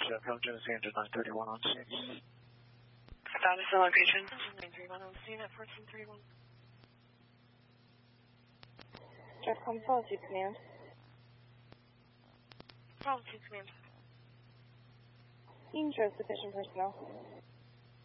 Approach Genesee engine 931 on scene. Status and location. Engine 931 on scene at 1431. Jetcom Policy Command. Policy Command. Being shows sufficient personnel.